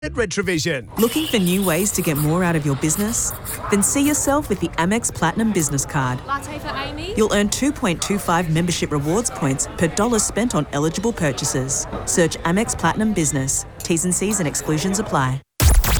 at Retrovision. Looking for new ways to get more out of your business? Then see yourself with the Amex Platinum Business Card. Latte for Amy. You'll earn 2.25 membership rewards points per dollar spent on eligible purchases. Search Amex Platinum Business. T's and C's and exclusions apply.